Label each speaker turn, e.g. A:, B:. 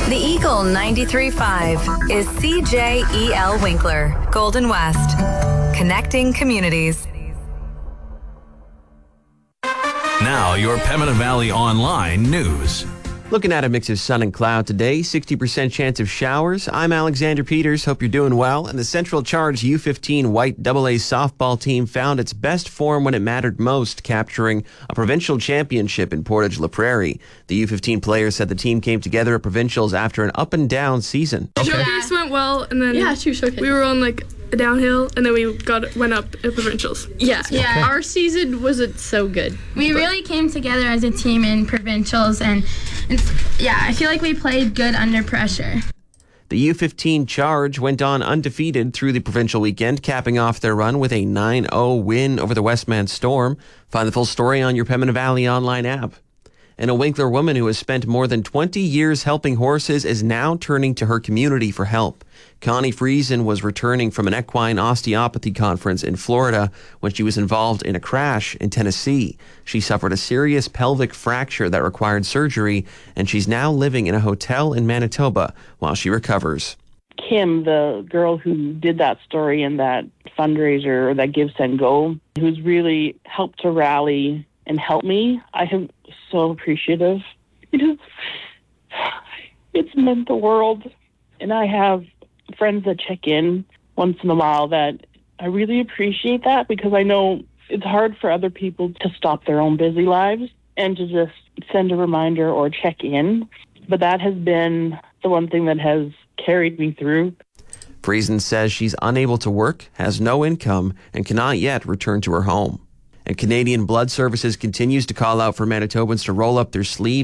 A: The Eagle 93.5 is CJEL Winkler, Golden West. Connecting communities.
B: Now, your Pembina Valley Online news.
C: Looking at a mix of sun and cloud today, 60% chance of showers. I'm Alexander Peters. Hope you're doing well. And the Central Charge U15 White AA softball team found its best form when it mattered most, capturing a provincial championship in Portage La Prairie. The U15 players said the team came together at provincials after an up and down season.
D: Showcase went well, and then we were on like a downhill, and then we went up at provincials.
E: Our season wasn't so good.
F: We really came together as a team in provincials, and I feel like we played good under pressure.
C: The U15 Charge went on undefeated through the provincial weekend, capping off their run with a 9-0 win over the Westman Storm. Find the full story on your Pembina Valley Online app. And a Winkler woman who has spent more than 20 years helping horses is now turning to her community for help. Connie Friesen was returning from an equine osteopathy conference in Florida when she was involved in a crash in Tennessee. She suffered a serious pelvic fracture that required surgery, and she's now living in a hotel in Manitoba while she recovers.
G: Kim, the girl who did that story and that fundraiser, or that Give, Send, Go, who's really helped to rally and help me, I am so appreciative. It's meant the world. And I have friends that check in once in a while that I really appreciate that, because I know it's hard for other people to stop their own busy lives and to just send a reminder or check in. But that has been the one thing that has carried me through.
C: Friesen says she's unable to work, has no income, and cannot yet return to her home. And Canadian Blood Services continues to call out for Manitobans to roll up their sleeves